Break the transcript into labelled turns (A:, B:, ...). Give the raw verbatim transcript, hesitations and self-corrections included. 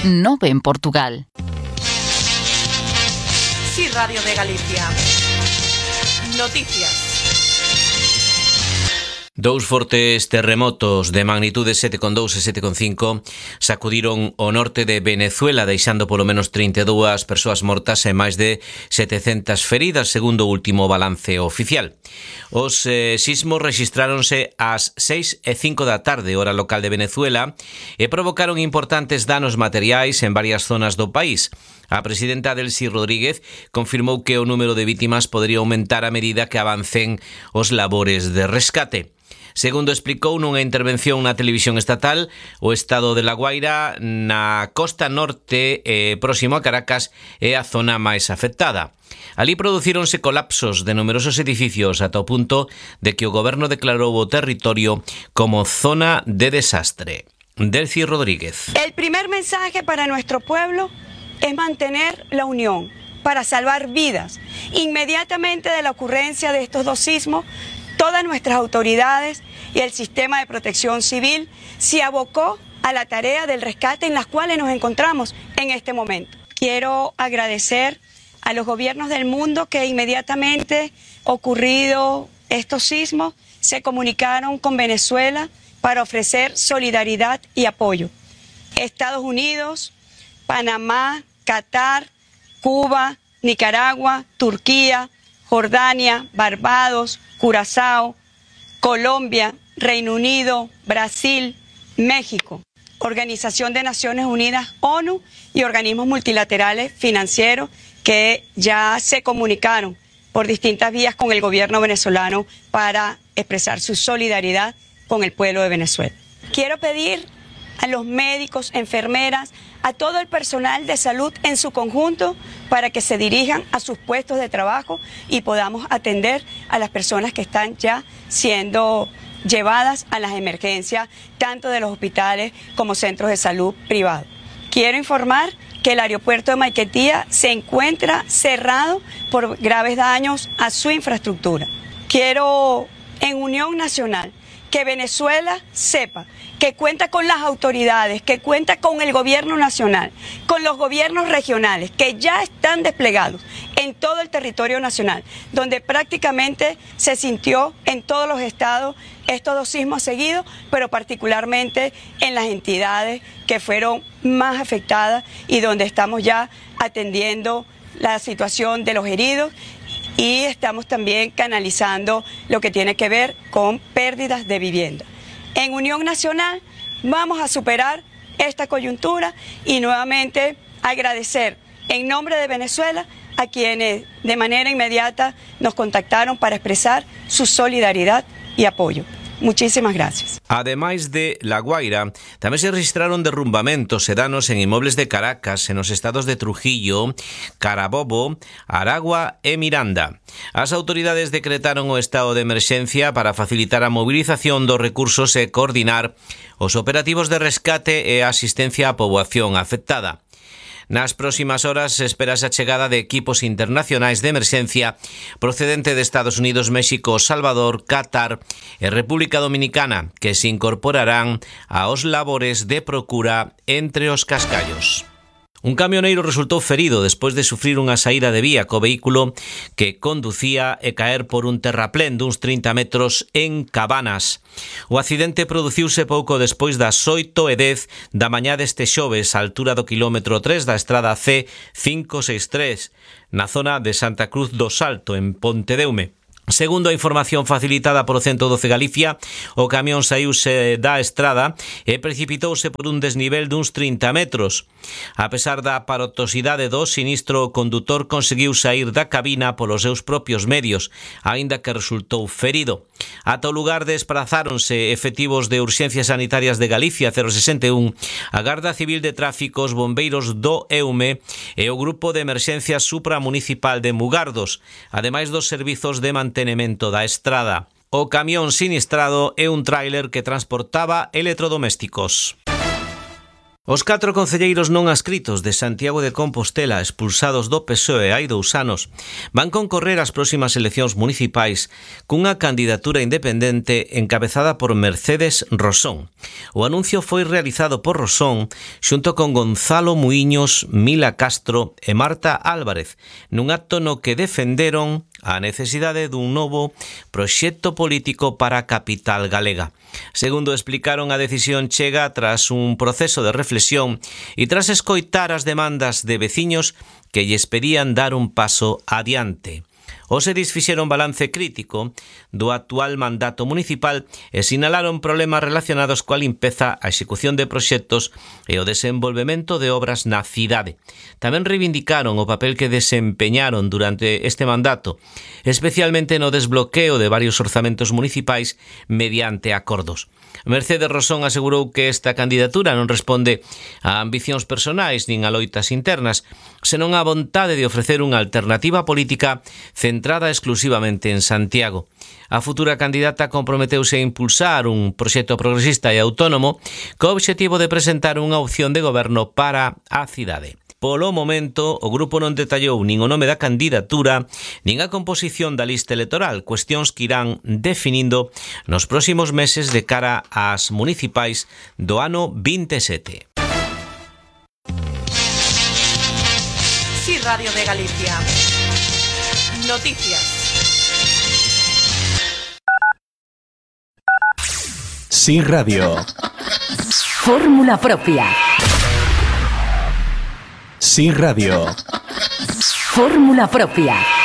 A: nove en Portugal.
B: Sí, Radio de Galicia. Noticias.
C: Dous fortes terremotos de magnitude sete coma dous e sete coma cinco sacudiron o norte de Venezuela, deixando polo menos trinta e dúas persoas mortas e máis de setecentas feridas, segundo o último balance oficial. Os eh, sismos rexistráronse ás seis e cinco da tarde, hora local de Venezuela, e provocaron importantes danos materiais en varias zonas do país. A presidenta Delcy Rodríguez confirmou que o número de vítimas podría aumentar a medida que avancen os labores de rescate. Segundo explicou nunha intervención na televisión estatal, o estado de La Guaira, na costa norte eh, próximo a Caracas, é a zona máis afectada. Alí producíronse colapsos de numerosos edificios ata o punto de que o goberno declarou o territorio como zona de desastre. Delcy Rodríguez.
D: El primer mensaje para nuestro pueblo es mantener la unión para salvar vidas. Inmediatamente de la ocurrencia de estos dos sismos, todas nuestras autoridades y el sistema de protección civil se abocó a la tarea del rescate en las cuales nos encontramos en este momento. Quiero agradecer a los gobiernos del mundo que inmediatamente ocurrido estos sismos se comunicaron con Venezuela para ofrecer solidaridad y apoyo. Estados Unidos, Panamá, Qatar, Cuba, Nicaragua, Turquía, Jordania, Barbados, Curazao, Colombia, Reino Unido, Brasil, México, Organización de Naciones Unidas, ONU y organismos multilaterales financieros que ya se comunicaron por distintas vías con el gobierno venezolano para expresar su solidaridad con el pueblo de Venezuela. Quiero pedir a los médicos, enfermeras, a todo el personal de salud en su conjunto para que se dirijan a sus puestos de trabajo y podamos atender a las personas que están ya siendo llevadas a las emergencias, tanto de los hospitales como centros de salud privados. Quiero informar que el aeropuerto de Maiquetía se encuentra cerrado por graves daños a su infraestructura. Quiero, en unión nacional, que Venezuela sepa que cuenta con las autoridades, que cuenta con el gobierno nacional, con los gobiernos regionales, que ya están desplegados en todo el territorio nacional, donde prácticamente se sintió en todos los estados estos dos sismos seguidos, pero particularmente en las entidades que fueron más afectadas y donde estamos ya atendiendo la situación de los heridos. Y estamos también canalizando lo que tiene que ver con pérdidas de vivienda. En Unión Nacional vamos a superar esta coyuntura y nuevamente agradecer en nombre de Venezuela a quienes de manera inmediata nos contactaron para expresar su solidaridad y apoyo. Muchísimas gracias.
C: Ademais de La Guaira, tamén se registraron derrumbamentos e danos en inmobles de Caracas, en os estados de Trujillo, Carabobo, Aragua e Miranda. As autoridades decretaron o estado de emerxencia para facilitar a movilización dos recursos e coordinar os operativos de rescate e asistencia á poboación afectada. Nas próximas horas espérase a chegada de equipos internacionais de emerxencia procedente de Estados Unidos, México, Salvador, Qatar e República Dominicana, que se incorporarán aos labores de procura entre os cascallos. Un camioneiro resultou ferido despois de sufrir unha saída de vía co vehículo que conducía e caer por un terraplén duns trinta metros en Cabanas. O accidente produciuse pouco despois das oito e dez da mañá deste xoves, á altura do quilómetro tres da estrada C cinco seis tres, na zona de Santa Cruz do Salto, en Pontedeume. Segundo a información facilitada polo ciento doce Galicia, o camión saíuse da estrada e precipitouse por un desnivel duns trinta metros. A pesar da aparatosidade do sinistro, o condutor conseguiu saír da cabina polos seus propios medios, aínda que resultou ferido. Ata o lugar desprazáronse efectivos de Urxencias Sanitarias de Galicia cero sesenta e un, a Garda Civil de Tráfico, os bombeiros do EUME e o Grupo de Emerxencias Supramunicipal de Mugardos, ademais dos servizos de mantenimento da estrada. O camión sinistrado é un tráiler que transportaba electrodomésticos. Os catro concelleiros non adscritos de Santiago de Compostela expulsados do P S O E hai dous anos van concorrer ás próximas eleccións municipais cunha candidatura independente encabezada por Mercedes Rosón. O anuncio foi realizado por Rosón xunto con Gonzalo Muiños, Mila Castro e Marta Álvarez nun acto no que defenderon a necesidade dun novo proxecto político para a capital galega. Segundo explicaron, a decisión chega tras un proceso de reflexión e tras escoitar as demandas de veciños que lles pedían dar un paso adiante. Os edis fixeron balance crítico do actual mandato municipal e sinalaron problemas relacionados coa limpeza, a execución de proxectos e o desenvolvemento de obras na cidade. Tamén reivindicaron o papel que desempeñaron durante este mandato, especialmente no desbloqueo de varios orzamentos municipais mediante acordos. Mercedes Rosón asegurou que esta candidatura non responde a ambicións personais nin a loitas internas, senón á vontade de ofrecer unha alternativa política centrada exclusivamente en Santiago. A futura candidata comprometeuse a impulsar un proxecto progresista e autónomo co obxectivo de presentar unha opción de goberno para a cidade. Polo momento, o grupo non detallou nin o nome da candidatura nin a composición da lista electoral, cuestións que irán definindo nos próximos meses de cara ás municipais do ano vinte e sete.
B: Sí, Radio de Galicia. Noticias.
A: Sí, Radio.
E: Fórmula propia.
A: Sí, Radio.
E: Fórmula propia.